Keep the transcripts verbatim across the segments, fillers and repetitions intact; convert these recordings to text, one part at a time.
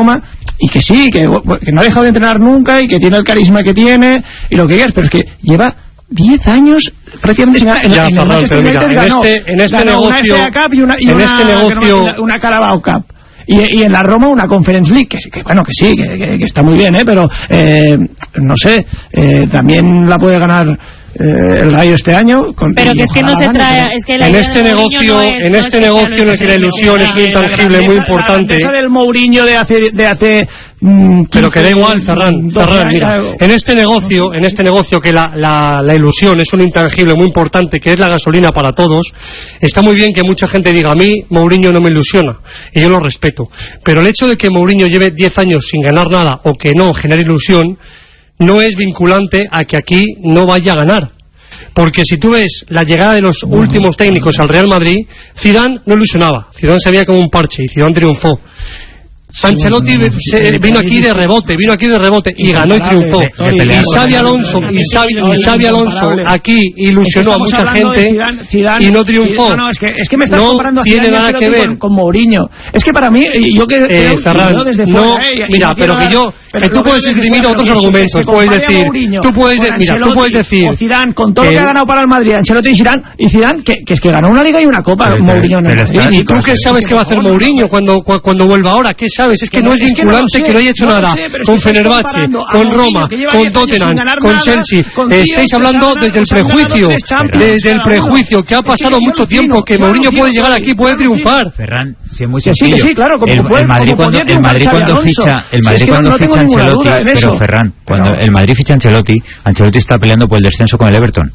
Roma, y que sí, que, que no ha dejado de entrenar nunca y que tiene el carisma que tiene y lo que quieras, pero es que lleva diez años prácticamente sin ganar. En, ya, en, Ferran, el mira, en ganó, este, en este ganó negocio, una F A Cup y una, y en una, este negocio, una, una Carabao Cup. Y, y en la Roma una Conference League, que, que bueno, que sí, que, que, que está muy bien, ¿eh? Pero, eh, no sé, eh, también la puede ganar eh, el Rayo este año. Con, pero que es que no se trae, es que la en este negocio, no es, en no este es negocio en el que la ilusión es un intangible muy importante. La del Mourinho de hace, de hace mm, quince, pero que da igual, Ferran, Ferran, mira, en este negocio, en este negocio que la, la, la ilusión es un intangible muy importante, que es la gasolina para todos, está muy bien que mucha gente diga, a mí Mourinho no me ilusiona, y yo lo respeto, pero el hecho de que Mourinho lleve diez años sin ganar nada, o que no genere ilusión, no es vinculante a que aquí no vaya a ganar. Porque si tú ves la llegada de los últimos técnicos al Real Madrid, Zidane no ilusionaba, Zidane se veía como un parche y Zidane triunfó. Ancelotti se, vino aquí de rebote, vino aquí de rebote y ganó y triunfó. Y Xabi Alonso, y Xabi, y Xabi Alonso aquí ilusionó a mucha gente Zidane, Zidane, y no triunfó. No, no, es que, es que me estás no comparando a tiene Zidane nada que ver con, con Mourinho. Es que para mí, yo que eh, creo, Ferran, yo desde no, fuera, eh, mira, pero dar, que yo, pero que tú puedes esgrimir otros argumentos, puedes decir, Mourinho, tú puedes, de, mira, tú puedes decir, o Zidane con todo que, lo que ha ganado para el Madrid, Ancelotti y Zidane, y Zidane que, que es que ganó una liga y una copa, pero, Mourinho no. ¿Y tú qué sabes que va a hacer Mourinho cuando cuando vuelva ahora? ¿Qué sabes? Es que no es vinculante, que no haya hecho nada con Fenerbahce, con Roma, con Tottenham, con Chelsea. Estáis hablando desde el prejuicio, desde el prejuicio que ha pasado mucho tiempo, que Mourinho puede llegar aquí, puede triunfar. Ferran, sí, es muy sencillo. Sí, sí, claro, como el, puede, el Madrid como cuando el Madrid cuando ficha, el Madrid si cuando no, no ficha Ancelotti, pero eso. Ferran, cuando pero... el Madrid ficha Ancelotti, Ancelotti está peleando por el descenso con el Everton.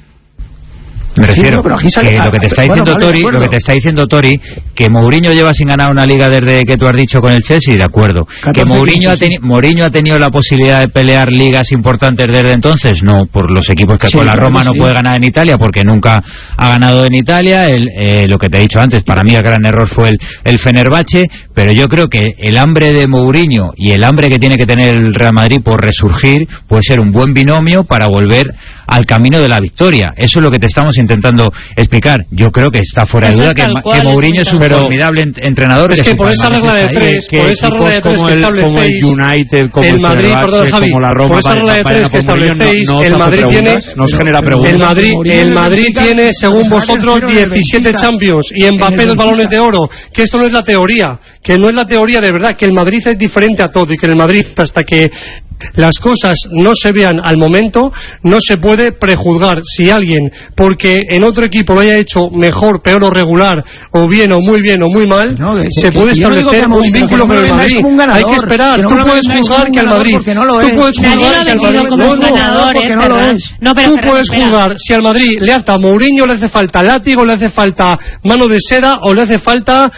Me refiero sí, no, sale, que lo que te está diciendo bueno, vale, Tori, lo que te está diciendo Tori, que Mourinho lleva sin ganar una liga desde que tú has dicho con el Chelsea, de acuerdo. Que Mourinho ha, teni Mourinho ha tenido la posibilidad de pelear ligas importantes desde entonces, no, por los equipos que sí, con la Roma no sí. puede ganar en Italia, porque nunca ha ganado en Italia. El, eh, lo que te he dicho antes, para mí el gran error fue el, el Fenerbahce, pero yo creo que el hambre de Mourinho y el hambre que tiene que tener el Real Madrid por resurgir puede ser un buen binomio para volver al camino de la victoria. Eso es lo que te estamos intentando explicar. Yo creo que está fuera de duda que, que Mourinho es un formidable ent entrenador. Es que por esa regla de tres, por esa regla de tres que establecéis, como el United, como el Madrid, perdón, Javi, como la Roma, por esa regla de tres que establecéis, no, no el Madrid tiene, nos genera preguntas. El Madrid, el Madrid tiene, según vosotros, diecisiete Champions y Mbappé dos balones de oro. Que esto no es la teoría, que no es la teoría de verdad, que el Madrid es diferente a todo y que el Madrid, hasta que las cosas no se vean al momento, no se puede prejuzgar si alguien, porque en otro equipo lo haya hecho mejor, peor o regular, o bien o muy bien o muy mal, no, de, se que, puede que establecer un vínculo con el Madrid. Hay que esperar. Tú puedes juzgar que al Madrid, tú puedes juzgar que al Madrid, no, no, porque no lo es. Tú puedes juzgar si al Madrid le falta Mourinho, le hace falta látigo, le hace falta mano de seda o le hace falta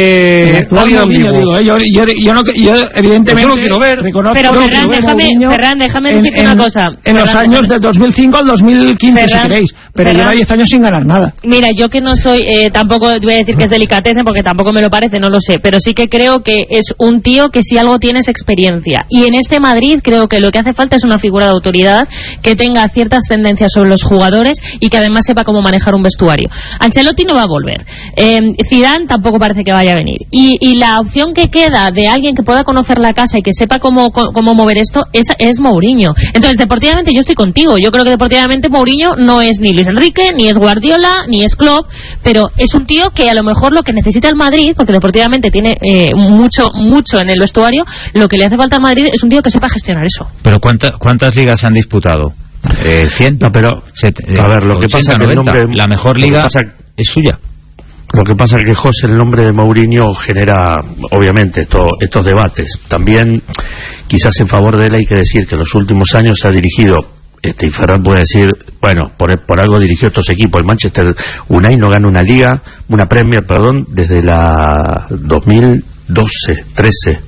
eh, alguien ambiguo. Yo, yo, yo, no, yo evidentemente yo lo quiero ver. Pero Ferran, Ferran, déjame decirte en, una cosa. En Ferran, los años déjame. del dos mil cinco al dos mil quince, Ferran, si queréis. Pero Ferran, lleva diez años sin ganar nada. Mira, yo que no soy, eh, tampoco voy a decir que es delicatessen, porque tampoco me lo parece, no lo sé. Pero sí que creo que es un tío que si algo tiene es experiencia. Y en este Madrid creo que lo que hace falta es una figura de autoridad que tenga ciertas tendencias sobre los jugadores y que además sepa cómo manejar un vestuario. Ancelotti no va a volver. Eh, Zidane tampoco parece que vaya a venir. Y, y la opción que queda de alguien que pueda conocer la casa y que sepa cómo, cómo mover esto es es Mourinho. Entonces, deportivamente yo estoy contigo. Yo creo que deportivamente Mourinho no es ni Luis Enrique, ni es Guardiola, ni es Klopp, pero es un tío que a lo mejor lo que necesita el Madrid, porque deportivamente tiene eh, mucho mucho en el vestuario, lo que le hace falta al Madrid es un tío que sepa gestionar eso. Pero ¿cuánta, ¿cuántas ligas han disputado? Eh, ¿cien? No, pero, Set, eh, a ver, lo que pasa es que el nombre, la mejor liga pasa, es suya. Lo que pasa es que, José, el nombre de Mourinho genera, obviamente, esto, estos debates. También, quizás en favor de él hay que decir que en los últimos años se ha dirigido, este, y Ferran puede decir, bueno, por, por algo dirigió estos equipos. El Manchester United no gana una liga, una Premier, perdón, desde la dos mil doce, trece.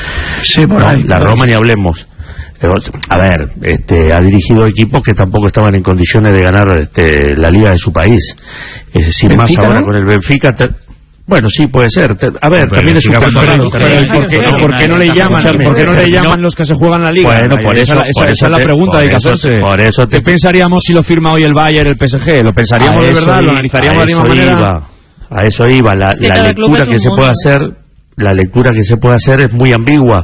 Sí, por no, ahí. La Roma ni hablemos. A ver, este, ha dirigido equipos que tampoco estaban en condiciones de ganar este, la liga de su país. Es decir, Benfica, más ahora, ¿no? Con el Benfica. Te, bueno, sí, puede ser. Te, a ver, pero también es un caso raro. ¿Por qué no, ¿por qué no le llaman, ¿por qué no le llaman los que se juegan la liga? Bueno, por eso, esa, por esa, eso esa es la pregunta de que hacerse. Por eso te, ¿Qué pensaríamos si lo firma hoy el Bayern, el P S G? ¿Lo pensaríamos de verdad? ¿Lo analizaríamos de la misma manera? Iba, a eso iba. La, la lectura que se puede hacer, la lectura que se puede hacer es muy ambigua.